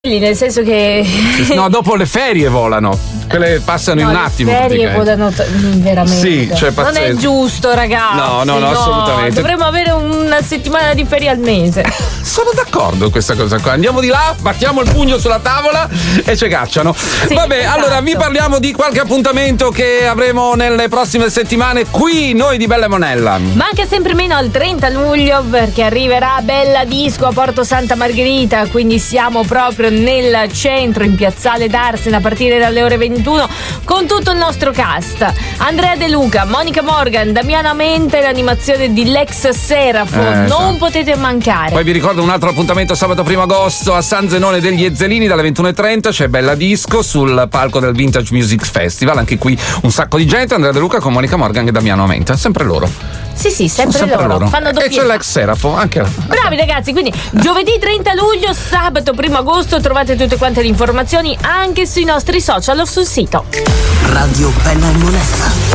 Nel senso che no, dopo le ferie volano, quelle passano in un attimo. Le ferie volano veramente. Sì, cioè, non è giusto, ragazzi. No, assolutamente. Dovremmo avere una settimana di ferie al mese. Sono d'accordo con questa cosa qua. Andiamo di là, battiamo il pugno sulla tavola e ci cacciano. Sì, vabbè, esatto. Allora vi parliamo di qualche appuntamento che avremo nelle prossime settimane qui noi di Bella Monella. Manca sempre meno al 30 luglio perché arriverà Bella Disco a Porto Santa Margherita, quindi siamo proprio nel centro, in Piazzale d'Arsena, a partire dalle ore 21 con tutto il nostro cast: Andrea De Luca, Monica Morgan, Damiano Amente, l'animazione di Lex Serafo. Non potete mancare. Poi vi ricordo un altro appuntamento sabato 1 agosto a San Zenone degli Ezzelini dalle 21:30, c'è Bella Disco sul palco del Vintage Music Festival, anche qui un sacco di gente. Andrea De Luca con Monica Morgan e Damiano Amente, sempre loro. Sì, sempre loro. Fanno doppia. E c'è l'ex Serafo, anche là. Bravi ragazzi, quindi giovedì 30 luglio, sabato 1 agosto trovate tutte quante le informazioni anche sui nostri social o sul sito. Radio Bella Monella.